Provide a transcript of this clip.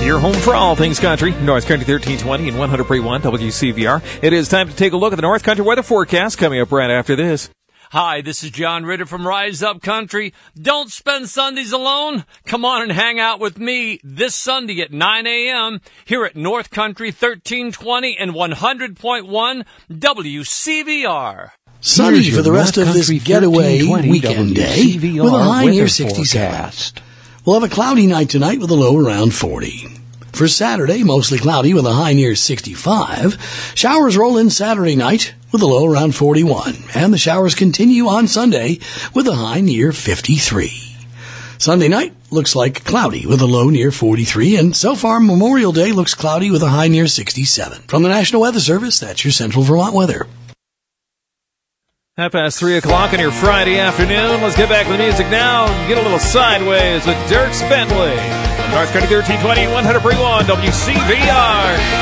Your home for all things country. North Country 1320 and 100.1 WCVR. It is time to take a look at the North Country weather forecast coming up right after this. Hi, this is John Ritter from Rise Up Country. Don't spend Sundays alone. Come on and hang out with me this Sunday at 9 a.m. here at North Country 1320 and 100.1 WCVR. Sunny for the rest of this getaway weekend day with a high near 67. We'll have a cloudy night tonight with a low around 40. For Saturday, mostly cloudy with a high near 65. Showers roll in Saturday night with a low around 41. And the showers continue on Sunday with a high near 53. Sunday night looks like cloudy with a low near 43. And so far, Memorial Day looks cloudy with a high near 67. From the National Weather Service, that's your Central Vermont weather. 3:30 on your Friday afternoon. Let's get back to the music now and get a little sideways with Dierks Bentley. North Country 1320, 100.1 WCVR.